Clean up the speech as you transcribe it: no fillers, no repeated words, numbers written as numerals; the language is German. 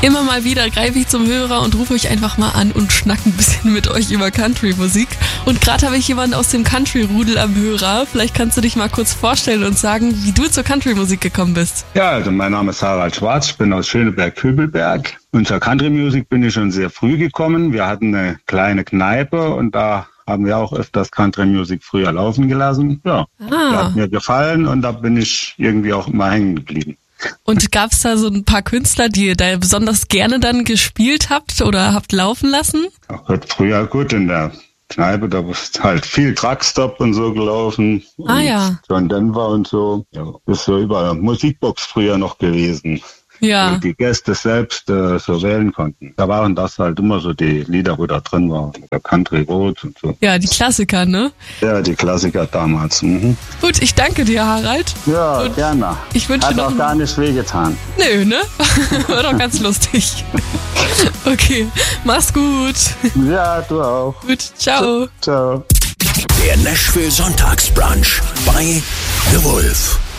Immer mal wieder greife ich zum Hörer und rufe euch einfach mal an und schnack ein bisschen mit euch über Country-Musik. Und gerade habe ich jemanden aus dem Country-Rudel am Hörer. Vielleicht kannst du dich mal kurz vorstellen und sagen, wie du zur Country-Musik gekommen bist. Ja, also mein Name ist Harald Schwarz, ich bin aus Schöneberg-Köbelberg. Und zur Country-Musik bin ich schon sehr früh gekommen. Wir hatten eine kleine Kneipe und da haben wir auch öfters Country-Musik früher laufen gelassen. Ja, das hat mir gefallen und da bin ich irgendwie auch immer hängen geblieben. Und gab es da so ein paar Künstler, die ihr da besonders gerne dann gespielt habt oder habt laufen lassen? Früher gut in der Kneipe, da ist halt viel Truckstop und so gelaufen. Ja. John Denver und so. Ja, ist so über Musikbox früher noch gewesen. Ja. Wo die Gäste selbst so wählen konnten. Da waren das halt immer so die Lieder, wo da drin waren. Der Country Road und so. Ja, die Klassiker, ne? Ja, die Klassiker damals. Gut, ich danke dir, Harald. Ja, und gerne. Ich wünsche Hat noch auch gar nicht wehgetan. Nö, ne? War doch ganz lustig. Okay, mach's gut. Ja, du auch. Gut, ciao. Ciao. Der Nashville Sonntagsbrunch bei The Wolf.